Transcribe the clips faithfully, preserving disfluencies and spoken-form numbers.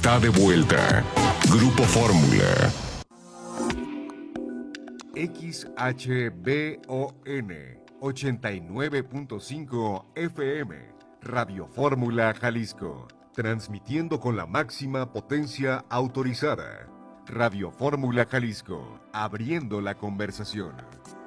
está de vuelta. Grupo Fórmula. X H B O N ochenta y nueve punto cinco F M, Radio Fórmula Jalisco, transmitiendo con la máxima potencia autorizada. Radio Fórmula Jalisco, abriendo la conversación.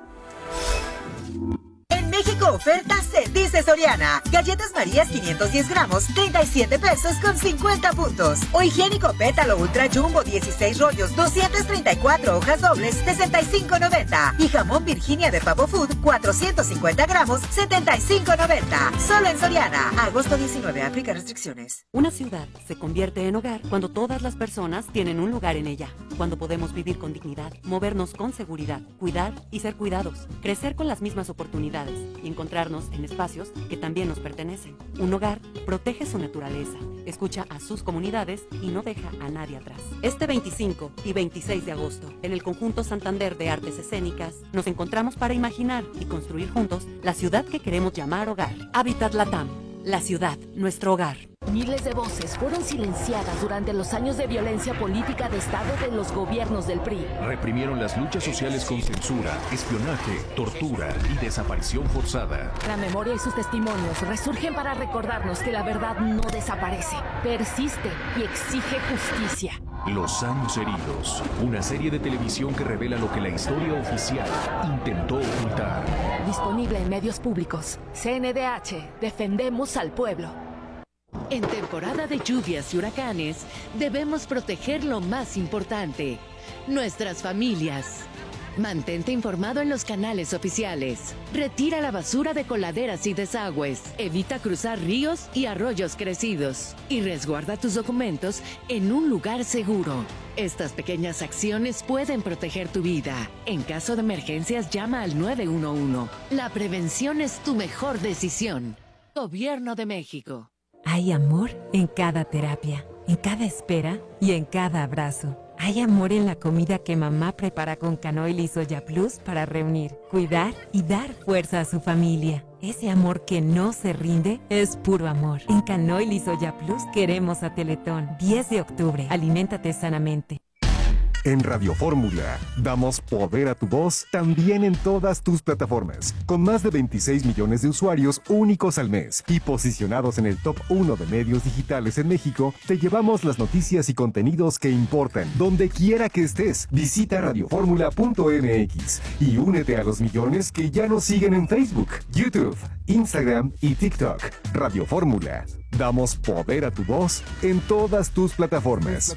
En México oferta se dice Soriana. Galletas Marías quinientos diez gramos, treinta y siete pesos con cincuenta puntos. O higiénico Pétalo Ultra Jumbo dieciséis rollos, doscientas treinta y cuatro hojas dobles, sesenta y cinco noventa. Y jamón Virginia de Pavo Food, cuatrocientos cincuenta gramos, setenta y cinco noventa. Solo en Soriana. Agosto diecinueve, aplica restricciones. Una ciudad se convierte en hogar cuando todas las personas tienen un lugar en ella. Cuando podemos vivir con dignidad, movernos con seguridad, cuidar y ser cuidados, crecer con las mismas oportunidades y encontrarnos en espacios que también nos pertenecen. Un hogar protege su naturaleza, escucha a sus comunidades y no deja a nadie atrás. Este veinticinco y veintiséis de agosto, en el Conjunto Santander de Artes Escénicas, nos encontramos para imaginar y construir juntos la ciudad que queremos llamar hogar. Hábitat Latam, la ciudad, nuestro hogar. Miles de voces fueron silenciadas durante los años de violencia política de Estado de los gobiernos del P R I. Reprimieron las luchas sociales con censura, espionaje, tortura y desaparición forzada. La memoria y sus testimonios resurgen para recordarnos que la verdad no desaparece, persiste y exige justicia. Los años heridos, una serie de televisión que revela lo que la historia oficial intentó ocultar. Disponible en medios públicos. C N D H, defendemos al pueblo. En temporada de lluvias y huracanes, debemos proteger lo más importante, nuestras familias. Mantente informado en los canales oficiales. Retira la basura de coladeras y desagües. Evita cruzar ríos y arroyos crecidos. Y resguarda tus documentos en un lugar seguro. Estas pequeñas acciones pueden proteger tu vida. En caso de emergencias, llama al nueve uno uno. La prevención es tu mejor decisión. Gobierno de México. Hay amor en cada terapia, en cada espera y en cada abrazo. Hay amor en la comida que mamá prepara con Canoil y Soya Plus para reunir, cuidar y dar fuerza a su familia. Ese amor que no se rinde es puro amor. En Canoil y Soya Plus queremos a Teletón. diez de octubre. Aliméntate sanamente. En Radio Fórmula, damos poder a tu voz también en todas tus plataformas, con más de veintiséis millones de usuarios únicos al mes y posicionados en el top uno de medios digitales en México. Te llevamos las noticias y contenidos que importan, donde quiera que estés. Visita radio fórmula punto m x y únete a los millones que ya nos siguen en Facebook, YouTube, Instagram y TikTok. Radio Fórmula, damos poder a tu voz en todas tus plataformas.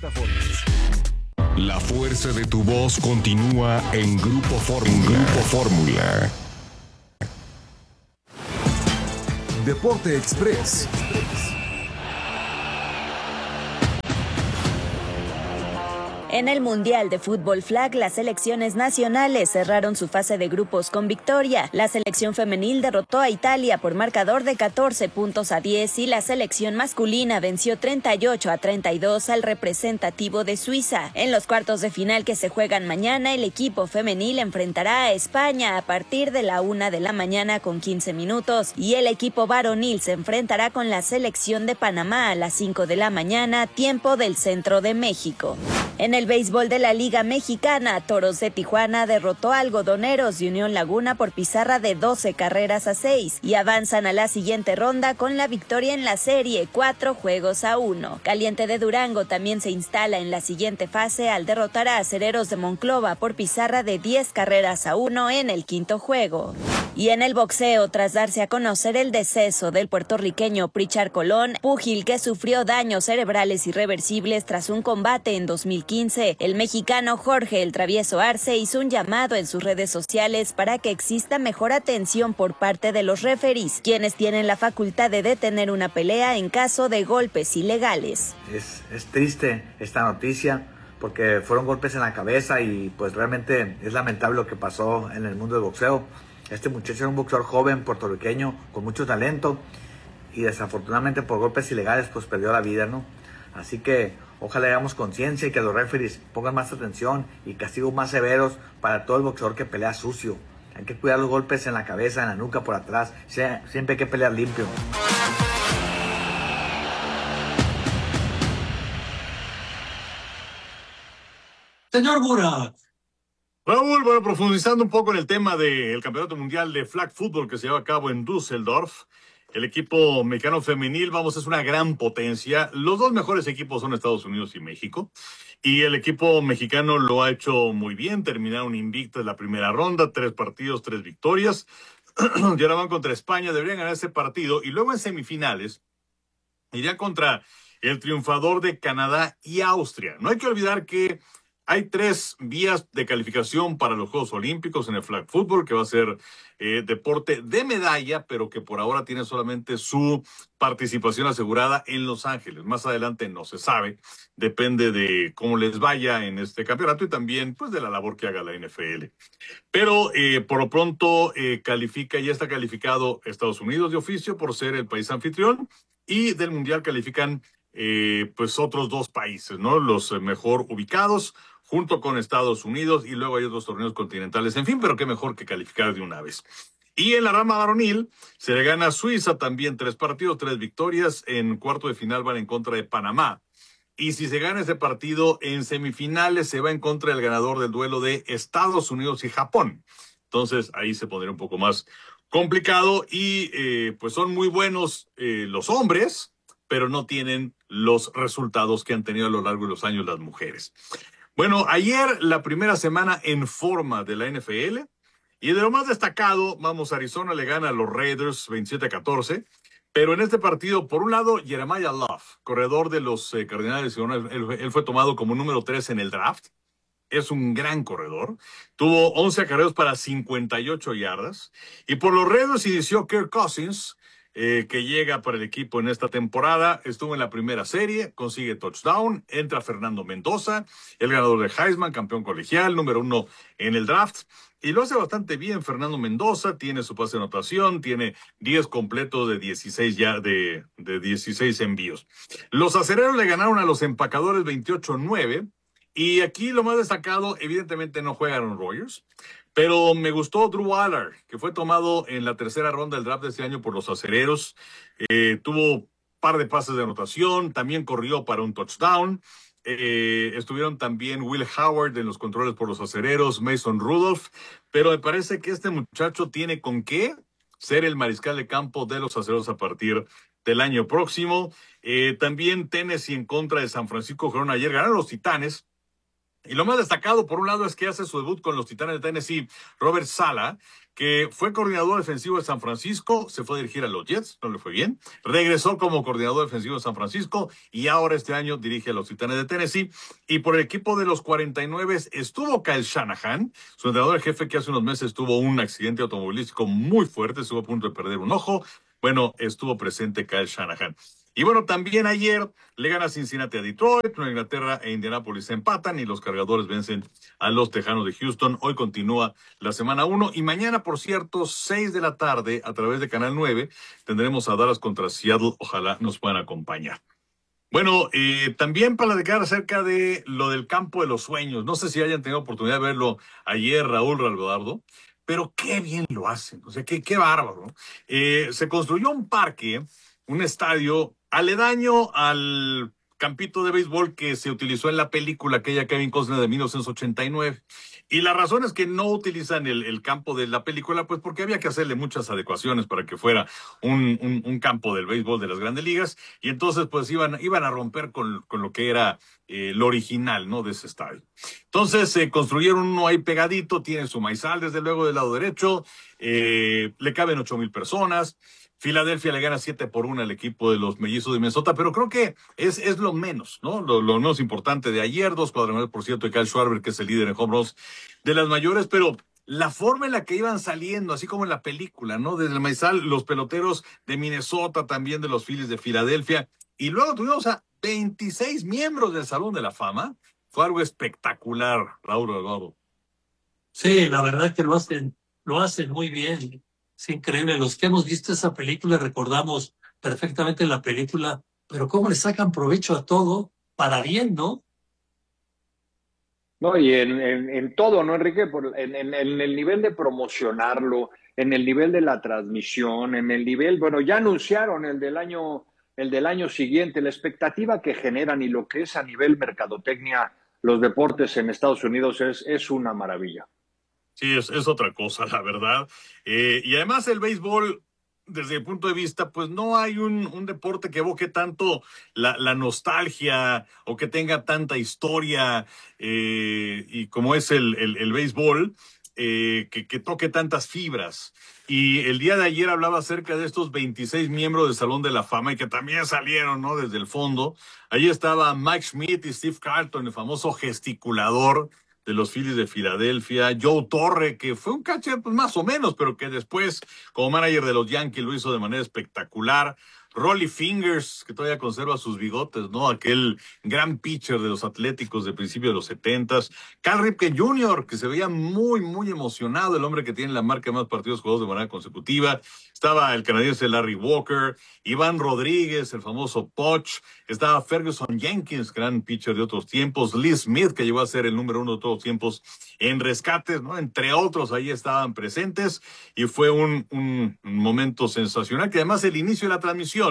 La fuerza de tu voz continúa en Grupo Fórmula. Grupo Fórmula. Deporte Express. En el Mundial de Fútbol Flag, las selecciones nacionales cerraron su fase de grupos con victoria. La selección femenil derrotó a Italia por marcador de catorce puntos a diez y la selección masculina venció treinta y ocho a treinta y dos al representativo de Suiza. En los cuartos de final que se juegan mañana, el equipo femenil enfrentará a España a partir de la una de la mañana con quince minutos y el equipo varonil se enfrentará con la selección de Panamá a las cinco de la mañana, tiempo del centro de México. En el béisbol de la Liga Mexicana, Toros de Tijuana derrotó a Algodoneros de Unión Laguna por pizarra de doce carreras a seis y avanzan a la siguiente ronda con la victoria en la serie, cuatro juegos a uno. Caliente de Durango también se instala en la siguiente fase al derrotar a Acereros de Monclova por pizarra de diez carreras a uno en el quinto juego. Y en el boxeo, tras darse a conocer el deceso del puertorriqueño Pritchard Colón, púgil que sufrió daños cerebrales irreversibles tras un combate en dos mil quince, el mexicano Jorge El Travieso Arce hizo un llamado en sus redes sociales para que exista mejor atención por parte de los referees, quienes tienen la facultad de detener una pelea en caso de golpes ilegales. Es, es triste esta noticia porque fueron golpes en la cabeza y pues realmente es lamentable lo que pasó en el mundo del boxeo. Este muchacho era un boxeador joven, puertorriqueño, con mucho talento y desafortunadamente por golpes ilegales pues perdió la vida, ¿no? Así que ojalá hagamos conciencia y que los referees pongan más atención y castigos más severos para todo el boxeador que pelea sucio. Hay que cuidar los golpes en la cabeza, en la nuca, por atrás. Siempre hay que pelear limpio. Señor Burak. Raúl, bueno, profundizando un poco en el tema del Campeonato Mundial de Flag Football que se lleva a cabo en Düsseldorf, el equipo mexicano femenil, vamos, es una gran potencia. Los dos mejores equipos son Estados Unidos y México. Y el equipo mexicano lo ha hecho muy bien. Terminaron invictos en la primera ronda, tres partidos, tres victorias. Y ahora van contra España, deberían ganar ese partido. Y luego en semifinales irían contra el triunfador de Canadá y Austria. No hay que olvidar que hay tres vías de calificación para los Juegos Olímpicos en el flag football, que va a ser eh, deporte de medalla, pero que por ahora tiene solamente su participación asegurada en Los Ángeles. Más adelante no se sabe, depende de cómo les vaya en este campeonato y también pues de la labor que haga la N F L. Pero eh, por lo pronto eh, califica, ya está calificado Estados Unidos de oficio por ser el país anfitrión, y del Mundial califican eh, pues otros dos países, ¿no? Los eh, mejor ubicados, junto con Estados Unidos, y luego hay otros torneos continentales, en fin, pero qué mejor que calificar de una vez. Y en la rama varonil se le gana a Suiza también tres partidos, tres victorias. En cuarto de final van en contra de Panamá. Y si se gana ese partido, en semifinales se va en contra del ganador del duelo de Estados Unidos y Japón. Entonces ahí se pondría un poco más complicado y eh, pues son muy buenos eh, los hombres, pero no tienen los resultados que han tenido a lo largo de los años las mujeres. Bueno, ayer la primera semana en forma de la N F L, y de lo más destacado, vamos, Arizona le gana a los Raiders veintisiete a catorce, pero en este partido, por un lado, Jeremiah Love, corredor de los eh, Cardenales, él, él fue tomado como número tres en el draft, es un gran corredor, tuvo once acarreos para cincuenta y ocho yardas, y por los Raiders inició Kirk Cousins, Eh, que llega para el equipo en esta temporada. Estuvo en la primera serie, consigue touchdown, entra Fernando Mendoza, el ganador de Heisman, campeón colegial, número uno en el draft, y lo hace bastante bien Fernando Mendoza, tiene su pase de anotación, tiene diez completos de dieciséis, ya de, de dieciséis envíos. Los acereros le ganaron a los empacadores veintiocho a nueve, y aquí lo más destacado, evidentemente no juega Aaron Rodgers, pero me gustó Drew Allard, que fue tomado en la tercera ronda del draft de este año por los acereros. Eh, tuvo un par de pases de anotación, también corrió para un touchdown. Eh, estuvieron también Will Howard en los controles por los acereros, Mason Rudolph, pero me parece que este muchacho tiene con qué ser el mariscal de campo de los acereros a partir del año próximo. Eh, también Tennessee en contra de San Francisco jugaron ayer, ganaron los Titanes. Y lo más destacado, por un lado, es que hace su debut con los Titanes de Tennessee Robert Saleh, que fue coordinador defensivo de San Francisco, se fue a dirigir a los Jets, no le fue bien, regresó como coordinador defensivo de San Francisco y ahora este año dirige a los Titanes de Tennessee. Y por el equipo de los cuarenta y nueve estuvo Kyle Shanahan, su entrenador jefe, que hace unos meses tuvo un accidente automovilístico muy fuerte, estuvo a punto de perder un ojo. Bueno, estuvo presente Kyle Shanahan. Y bueno, también ayer le gana Cincinnati a Detroit, Nueva Inglaterra e Indianapolis empatan y los Cargadores vencen a los Tejanos de Houston. Hoy continúa la semana uno y mañana, por cierto, seis de la tarde a través de Canal nueve, tendremos a Dallas contra Seattle. Ojalá nos puedan acompañar. Bueno, eh, también para platicar acerca de lo del campo de los sueños. No sé si hayan tenido oportunidad de verlo ayer, Raúl Ralgodardo, pero qué bien lo hacen. O sea, qué, qué bárbaro. Eh, se construyó un parque, un estadio aledaño al campito de béisbol que se utilizó en la película aquella Kevin Costner de mil novecientos ochenta y nueve. Y la razón es que no utilizan el, el campo de la película, pues porque había que hacerle muchas adecuaciones para que fuera un, un, un campo del béisbol de las grandes ligas. Y entonces pues iban, iban a romper con, con lo que era eh, lo original, ¿no?, de ese estadio. Entonces se eh, construyeron uno ahí pegadito, tiene su maizal desde luego del lado derecho, eh, le caben ocho mil personas. Filadelfia le gana siete por uno al equipo de los Mellizos de Minnesota, pero creo que es, es lo menos, ¿no? Lo, lo menos importante de ayer, dos cuadrangulares, por cierto, de Kyle Schwarber, que es el líder en home runs de las mayores, pero la forma en la que iban saliendo, así como en la película, ¿no? Desde el maizal, los peloteros de Minnesota, también de los Phillies de Filadelfia, y luego tuvimos a veintiséis miembros del Salón de la Fama. Fue algo espectacular, Raúl Alvaro. Sí, la verdad es que lo hacen, lo hacen muy bien. Es increíble. Los que hemos visto esa película recordamos perfectamente la película, pero cómo le sacan provecho a todo para bien, ¿no? No, y en, en, en todo, ¿no, Enrique? Por, en, en, en el nivel de promocionarlo, en el nivel de la transmisión, en el nivel, bueno, ya anunciaron el del año, el del año siguiente, la expectativa que generan y lo que es a nivel mercadotecnia los deportes en Estados Unidos es, es una maravilla. Sí, es, es otra cosa, la verdad. Eh, y además el béisbol, desde el punto de vista, pues no hay un, un deporte que evoque tanto la, la nostalgia o que tenga tanta historia, eh, y como es el, el, el béisbol, eh, que, que toque tantas fibras. Y el día de ayer hablaba acerca de estos veintiséis miembros del Salón de la Fama y que también salieron, ¿no?, desde el fondo. Allí estaba Mike Schmidt y Steve Carlton, el famoso gesticulador de los Phillies de Filadelfia. Joe Torre, que fue un catcher pues, más o menos, pero que después, como manager de los Yankees, lo hizo de manera espectacular. Rollie Fingers, que todavía conserva sus bigotes, ¿no? Aquel gran pitcher de los Atléticos de principios de los setentas. Cal Ripken junior, que se veía muy, muy emocionado, el hombre que tiene la marca de más partidos jugados de manera consecutiva. Estaba el canadiense Larry Walker, Iván Rodríguez, el famoso Poch. Estaba Ferguson Jenkins, gran pitcher de otros tiempos. Lee Smith, que llegó a ser el número uno de todos los tiempos en rescates, ¿no? Entre otros, ahí estaban presentes. Y fue un, un, un momento sensacional, que además el inicio de la transmisión,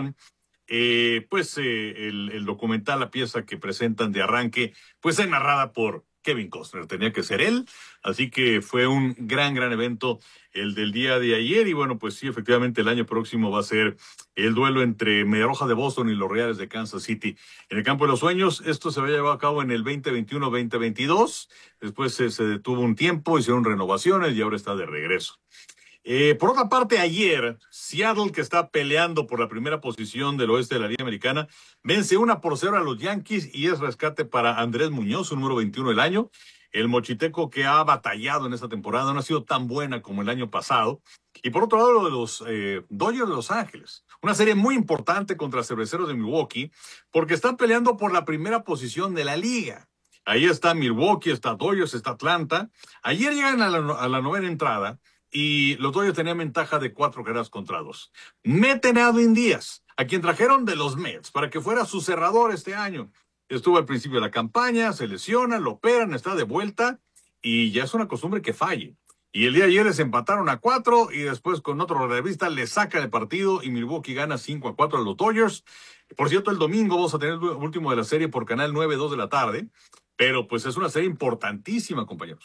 Eh, pues eh, el, el documental, la pieza que presentan de arranque, pues es narrada por Kevin Costner, tenía que ser él, así que fue un gran, gran evento el del día de ayer, y bueno, pues sí, efectivamente el año próximo va a ser el duelo entre Media Roja de Boston y los Reales de Kansas City en el Campo de los Sueños. Esto se va a llevar a cabo en el veinte veintiuno veinte veintidós, después eh, se detuvo un tiempo, hicieron renovaciones y ahora está de regreso. Eh, por otra parte, ayer, Seattle, que está peleando por la primera posición del oeste de la Liga Americana, vence una por cero a los Yankees y es rescate para Andrés Muñoz, su número veintiuno del año. El mochiteco que ha batallado en esta temporada no ha sido tan buena como el año pasado. Y por otro lado, lo de los eh, Dodgers de Los Ángeles. Una serie muy importante contra Cerveceros de Milwaukee, porque están peleando por la primera posición de la liga. Ahí está Milwaukee, está Dodgers, está Atlanta. Ayer llegan a la, a la novena entrada y los Dodgers tenían ventaja de cuatro carreras contra dos. Meten a Edwin Díaz, a quien trajeron de los Mets para que fuera su cerrador este año. Estuvo al principio de la campaña, se lesiona, lo operan, está de vuelta y ya es una costumbre que falle. Y el día de ayer les empataron a cuatro y después con otro revista le sacan el partido y Milwaukee gana cinco a cuatro a los Dodgers. Por cierto, el domingo vamos a tener el último de la serie por Canal nueve, dos de la tarde, pero pues es una serie importantísima, compañeros.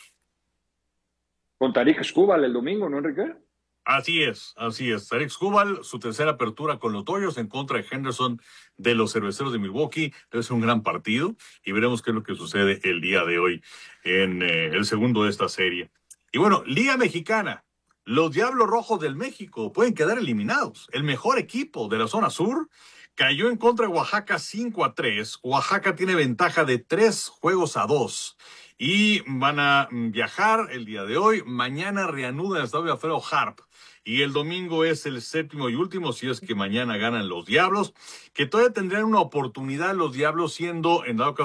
Con Tarik Skubal el domingo, ¿no, Enrique? Así es, así es. Tarik Skubal, su tercera apertura con los Dodgers en contra de Henderson de los Cerveceros de Milwaukee. Debe ser un gran partido y veremos qué es lo que sucede el día de hoy en eh, el segundo de esta serie. Y bueno, Liga Mexicana. Los Diablos Rojos del México pueden quedar eliminados. El mejor equipo de la zona sur cayó en contra de Oaxaca cinco a tres. Oaxaca tiene ventaja de tres juegos a dos. Y van a viajar el día de hoy. Mañana reanuda el estadio Alfredo Harp. Y el domingo es el séptimo y último, si es que mañana ganan los Diablos, que todavía tendrían una oportunidad los Diablos siendo, en dado caso,